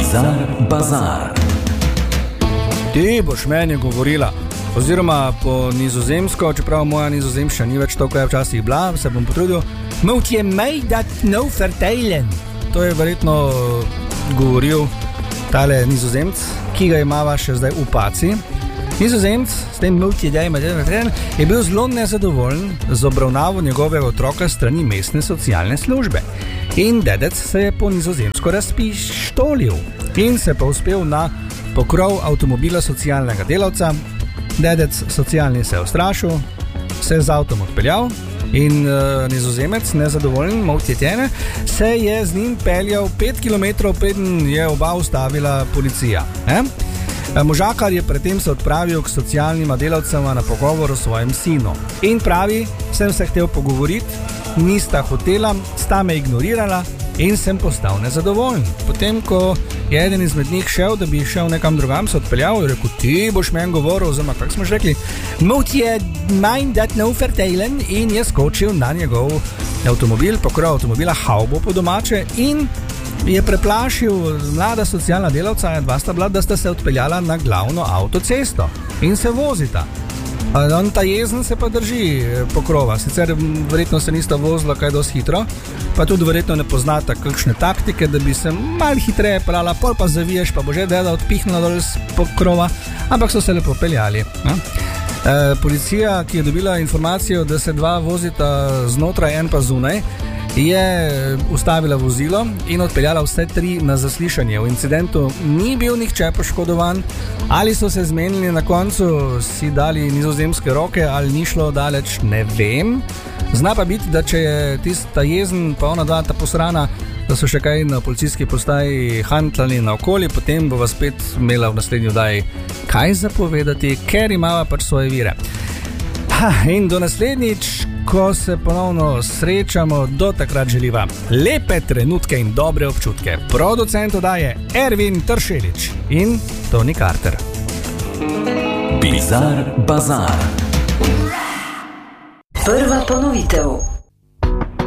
Bizar Bazar. Ti boš meni govorila, oziroma po nizozemsko, čeprav moja nizozemščina ni več to, ko je včasih bila, se bom potrudil. Moet je mij dat nou vertellen? To je verjetno govoril tale nizozemc, ki ga imava še zdaj v paci. Nizozemc s tem je bil zelo nezadovoljen z obravnavo njegovega otroka strani mestne socialne službe. In dedec se je po nizozemsko razpištolil in se povzpel na pokrov avtomobila socialnega delavca. Dedec socialni se je ustrašil, se je z avtom odpeljal in nizozemec, nezadovoljen, mavtjetjene, se je z njim peljal 5 km, preden je oba ustavila policija. Možakar je predtem se odpravil k socialnima delavcema na pogovor o svojem sinu. In pravi, sem se hotel pogovoriti, nista hotela, sta me ignorirala in sem postal nezadovoljen. Potem, ko je eden izmed njih šel, da bi šel nekam drugam, se odpeljal in rekel, ti boš meni govoril, oziroma kako smo že rekli, moet je mijn dat nou vertellen, in je skočil na njegov avtomobil, pokrov avtomobila, haubo po domače, in je preplašil mlada socialna delavca, dva sta bila, da sta se odpeljala na glavno avtocesto in se vozita. On ta jezen se pa drži pokrova, sicer verjetno se nista vozila kaj dosti hitro, pa tudi verjetno ne poznata kakšne taktike, da bi se malo hitreje pelala, pol pa zaviješ, pa bo že deda odpihnila dol z pokrova, ampak so se lepo peljali. Policija, ki je dobila informacijo, da se dva vozita znotraj, en pa zunaj, je ustavila vozilo in odpeljala vse tri na zaslišanje. V incidentu ni bil nihče poškodovan, ali so se zmenili na koncu, si dali nizozemske roke ali ni šlo daleč, ne vem. Zna pa biti, da če je tista jezen pa ona dva ta posrana, da so še kaj na policijski postaji hantlali naokoli, potem bo vas spet imela v naslednji oddaji kaj zapovedati, ker imava pač svoje vire. In do naslednjič, ko se ponovno srečamo, do takrat želiva lepe trenutke in dobre občutke. Producent oddaje Ervin Tršelič in Toni Carter. Bizar Bazar. Prva ponovitev.